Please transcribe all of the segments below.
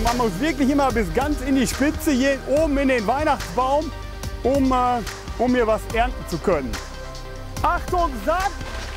man muss wirklich immer bis ganz in die Spitze gehen, oben in den Weihnachtsbaum, um hier was ernten zu können. Achtung, Saat!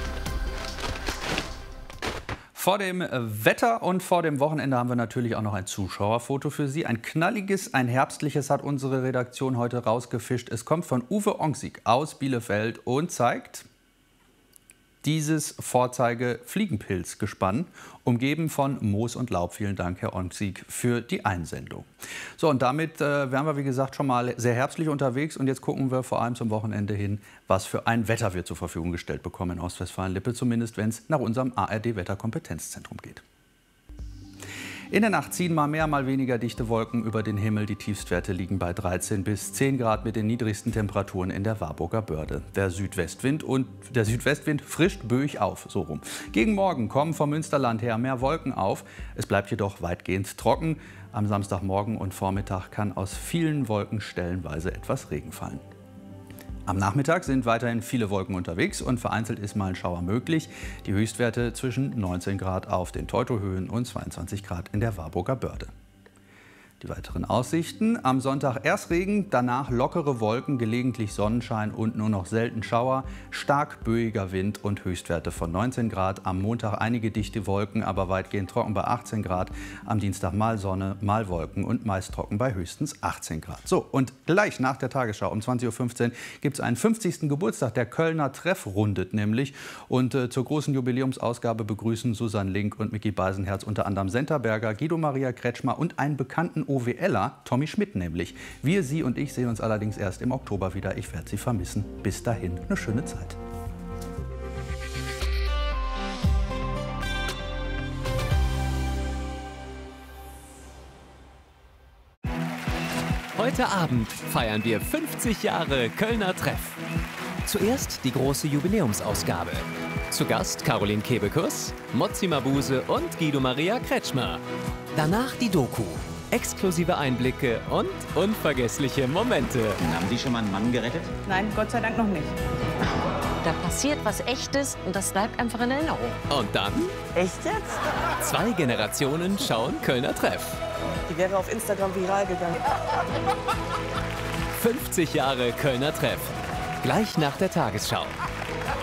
Vor dem Wetter und vor dem Wochenende haben wir natürlich auch noch ein Zuschauerfoto für Sie. Ein knalliges, ein herbstliches hat unsere Redaktion heute rausgefischt. Es kommt von Uwe Ongsig aus Bielefeld und zeigt dieses Vorzeige-Fliegenpilzgespann, umgeben von Moos und Laub. Vielen Dank, Herr Ongsig, für die Einsendung. So, und damit wären wir, wie gesagt, schon mal sehr herbstlich unterwegs. Und jetzt gucken wir vor allem zum Wochenende hin, was für ein Wetter wir zur Verfügung gestellt bekommen in Ostwestfalen-Lippe, zumindest wenn es nach unserem ARD-Wetterkompetenzzentrum geht. In der Nacht ziehen mal mehr, mal weniger dichte Wolken über den Himmel. Die Tiefstwerte liegen bei 13 bis 10 Grad mit den niedrigsten Temperaturen in der Warburger Börde. Der Südwestwind frischt böig auf, so rum. Gegen Morgen kommen vom Münsterland her mehr Wolken auf. Es bleibt jedoch weitgehend trocken. Am Samstagmorgen und Vormittag kann aus vielen Wolken stellenweise etwas Regen fallen. Am Nachmittag sind weiterhin viele Wolken unterwegs und vereinzelt ist mal ein Schauer möglich. Die Höchstwerte zwischen 19 Grad auf den Teutohöhen und 22 Grad in der Warburger Börde. Die weiteren Aussichten: Am Sonntag erst Regen, danach lockere Wolken, gelegentlich Sonnenschein und nur noch selten Schauer, stark böiger Wind und Höchstwerte von 19 Grad. Am Montag einige dichte Wolken, aber weitgehend trocken bei 18 Grad. Am Dienstag mal Sonne, mal Wolken und meist trocken bei höchstens 18 Grad. So, und gleich nach der Tagesschau um 20:15 Uhr gibt es einen 50. Geburtstag. Der Kölner Treff rundet nämlich. Und zur großen Jubiläumsausgabe begrüßen Susanne Link und Micky Beisenherz unter anderem Senta Berger, Guido Maria Kretschmer und einen bekannten OWLer, Tommy Schmidt nämlich. Wir, Sie und ich sehen uns allerdings erst im Oktober wieder. Ich werde Sie vermissen. Bis dahin eine schöne Zeit. Heute Abend feiern wir 50 Jahre Kölner Treff. Zuerst die große Jubiläumsausgabe. Zu Gast Caroline Kebekus, Mozzi Mabuse und Guido Maria Kretschmer. Danach die Doku. Exklusive Einblicke und unvergessliche Momente. Haben Sie schon mal einen Mann gerettet? Nein, Gott sei Dank noch nicht. Da passiert was Echtes und das bleibt einfach in Erinnerung. Und dann? Echt jetzt? 2 Generationen schauen Kölner Treff. Die wäre auf Instagram viral gegangen. 50 Jahre Kölner Treff. Gleich nach der Tagesschau.